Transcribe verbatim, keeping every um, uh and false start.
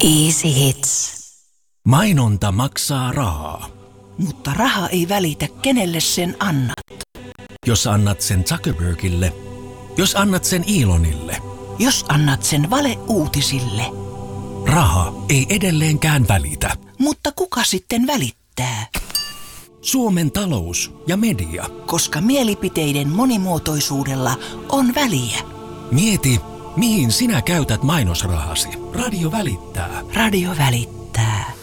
Easy Hits. Mainonta maksaa rahaa. Mutta raha ei välitä, kenelle sen annat. Jos annat sen Zuckerbergille, jos annat sen Elonille, Jos annat sen valeuutisille. raha ei edelleenkään välitä. Mutta kuka sitten välittää? Suomen talous ja media. Koska mielipiteiden monimuotoisuudella on väliä. Mieti, mihin sinä käytät mainosrahasi. Radio välittää. Radio välittää.